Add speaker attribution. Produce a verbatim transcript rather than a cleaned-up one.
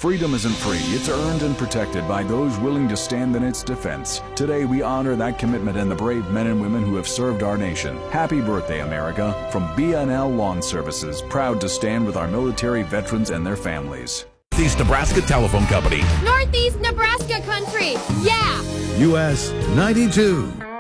Speaker 1: Freedom isn't free. It's earned and protected by those willing to stand in its defense. Today, we honor that commitment and the brave men and women who have served our nation. Happy birthday, America. From B N L Lawn Services, proud to stand with our military veterans and their families.
Speaker 2: Northeast Nebraska Telephone Company.
Speaker 3: Northeast Nebraska country, yeah!
Speaker 4: U S ninety-two.